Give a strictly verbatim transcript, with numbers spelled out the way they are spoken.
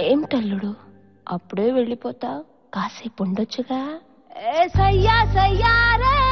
ఏంటల్లుడు అప్పుడే వెళ్ళిపోతా? కాసేపు ఉండొచ్చుగా. ఏ సయ్యా సయ్యారే